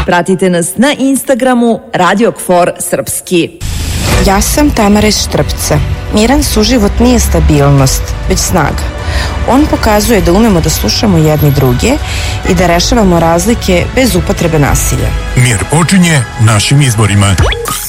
Pratite nas na Instagramu Radio KFOR Srpski. Ja sam Tamara iz Štrpca. Miran suživot nije stabilnost, već snaga. On pokazuje da umemo da slušamo jedni druge i da rešavamo razlike bez upotrebe nasilja. Mir počinje našim izborima.